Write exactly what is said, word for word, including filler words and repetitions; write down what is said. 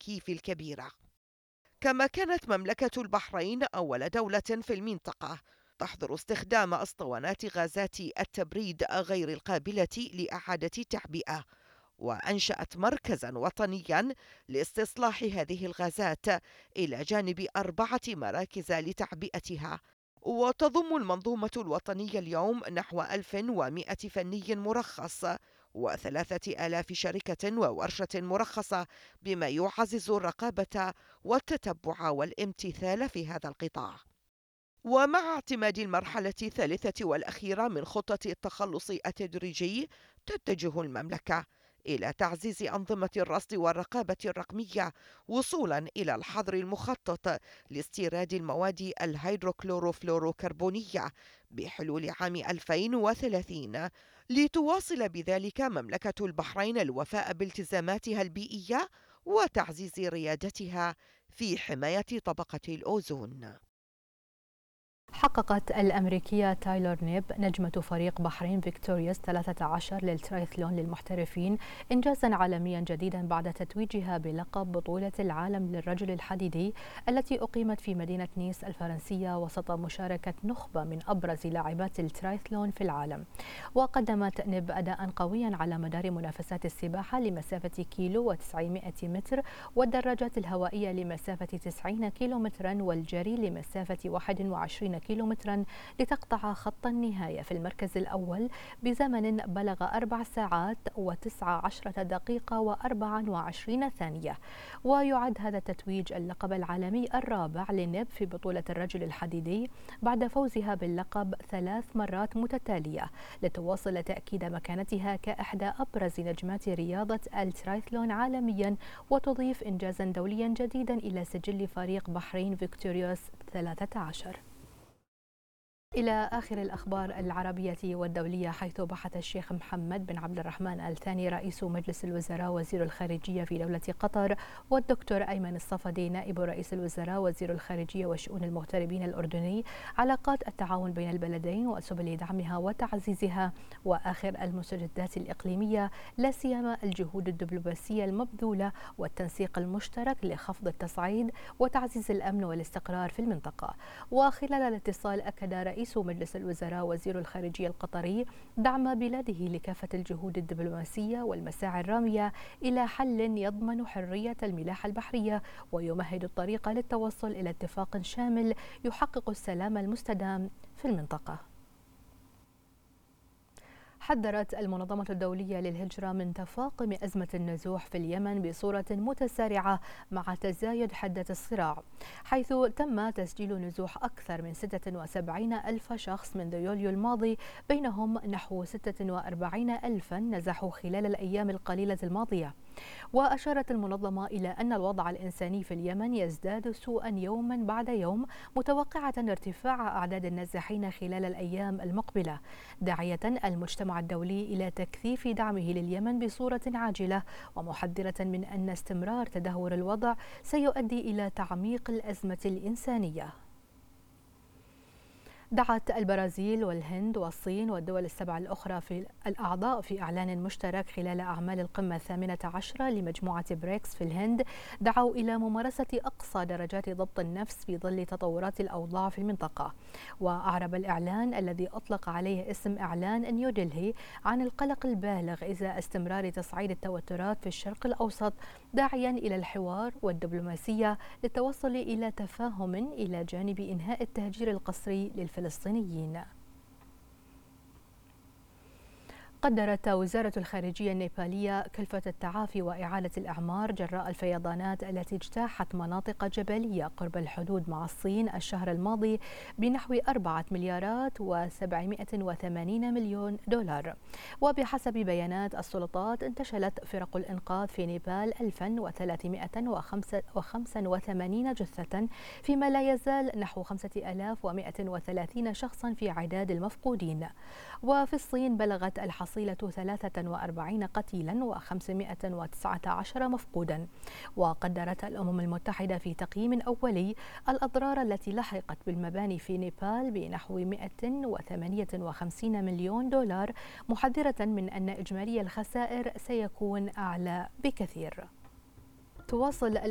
التكييف الكبيرة. كما كانت مملكة البحرين أول دولة في المنطقة تحظر استخدام أسطوانات غازات التبريد غير القابلة لإعادة التعبئة، وأنشأت مركزا وطنيا لاستصلاح هذه الغازات إلى جانب أربعة مراكز لتعبئتها. وتضم المنظومة الوطنية اليوم نحو ألف ومئة فني مرخص وثلاثة آلاف شركة وورشة مرخصة، بما يعزز الرقابة والتتبع والامتثال في هذا القطاع. ومع اعتماد المرحلة الثالثة والأخيرة من خطة التخلص التدريجي، تتجه المملكة إلى تعزيز أنظمة الرصد والرقابة الرقمية وصولا إلى الحظر المخطط لاستيراد المواد الهيدروكلوروفلوروكربونية بحلول عام ألفين وثلاثين، لتواصل بذلك مملكة البحرين الوفاء بالتزاماتها البيئية وتعزيز ريادتها في حماية طبقة الأوزون. حققت الأمريكية تايلور نيب نجمة فريق بحرين فيكتوريوس ثلاثة عشر للترايثلون للمحترفين إنجازا عالميا جديدا بعد تتويجها بلقب بطولة العالم للرجل الحديدي التي أقيمت في مدينة نيس الفرنسية وسط مشاركة نخبة من أبرز لاعبات الترايثلون في العالم. وقدمت نيب أداء قويا على مدار منافسات السباحة لمسافة كيلو وتسعمائة متر والدراجات الهوائية لمسافة تسعين كيلو مترا والجري لمسافة واحد وعشرين كيلومترا، لتقطع خط النهاية في المركز الأول بزمن بلغ أربع ساعات وتسع عشرة دقيقة وأربع وعشرين ثانية. ويعد هذا التتويج اللقب العالمي الرابع لنيب في بطولة الرجل الحديدي بعد فوزها باللقب ثلاث مرات متتالية، لتواصل تأكيد مكانتها كإحدى أبرز نجمات رياضة الترايثلون عالميا وتضيف إنجازا دوليا جديدا إلى سجل فريق بحرين فيكتوريوس ثلاثة عشر. إلى آخر الأخبار العربية والدولية، حيث بحث الشيخ محمد بن عبد الرحمن آل ثاني رئيس مجلس الوزراء وزير الخارجية في دولة قطر، والدكتور أيمن الصفدي نائب رئيس الوزراء وزير الخارجية وشؤون المغتربين الأردني، علاقات التعاون بين البلدين وسبل دعمها وتعزيزها وآخر المستجدات الإقليمية، لا سيما الجهود الدبلوماسية المبذولة والتنسيق المشترك لخفض التصعيد وتعزيز الأمن والاستقرار في المنطقة. وخلال الاتصال أكد رئيس رئيس مجلس الوزراء وزير الخارجية القطري دعم بلاده لكافة الجهود الدبلوماسية والمساعي الرامية إلى حل يضمن حرية الملاحة البحرية ويمهد الطريق للتوصل إلى اتفاق شامل يحقق السلام المستدام في المنطقة. حذرت المنظمة الدولية للهجرة من تفاقم أزمة النزوح في اليمن بصورة متسارعة مع تزايد حدة الصراع، حيث تم تسجيل نزوح أكثر من ستة وسبعين ألف شخص منذ يوليو الماضي، بينهم نحو ستة وأربعين ألفا نزحوا خلال الأيام القليلة الماضية. وأشارت المنظمة إلى أن الوضع الإنساني في اليمن يزداد سوءا يوما بعد يوم، متوقعة ارتفاع أعداد النازحين خلال الأيام المقبلة، داعية المجتمع الدولي إلى تكثيف دعمه لليمن بصورة عاجلة، ومحذرة من أن استمرار تدهور الوضع سيؤدي إلى تعميق الأزمة الإنسانية. دعت البرازيل والهند والصين والدول السبع الأخرى في الأعضاء في إعلان مشترك خلال أعمال القمة الثامنة عشرة لمجموعة بريكس في الهند، دعوا إلى ممارسة أقصى درجات ضبط النفس في ظل تطورات الأوضاع في المنطقة. وأعرب الإعلان الذي أطلق عليه اسم إعلان نيودلهي عن القلق البالغ إزاء استمرار تصعيد التوترات في الشرق الأوسط، داعيا إلى الحوار والدبلوماسية للتوصل إلى تفاهم إلى جانب إنهاء التهجير القسري للفلسطينيين. قدرت وزارة الخارجية النيبالية كلفة التعافي وإعادة الإعمار جراء الفيضانات التي اجتاحت مناطق جبلية قرب الحدود مع الصين الشهر الماضي بنحو أربعة مليارات وسبعمائة وثمانين مليون دولار. وبحسب بيانات السلطات، انتشلت فرق الإنقاذ في نيبال ألف وثلاثمائة وخمسة وثمانين جثة، فيما لا يزال نحو خمسة آلاف ومائة وثلاثين شخصا في عداد المفقودين. وفي الصين بلغت الحصيلة ثلاثة وأربعين قتيلا وخمسمائة وتسعة عشر مفقودا. وقدرت الأمم المتحدة في تقييم أولي الأضرار التي لحقت بالمباني في نيبال بنحو مائة وثمانية وخمسين مليون دولار، محذرة من أن إجمالي الخسائر سيكون أعلى بكثير. تواصل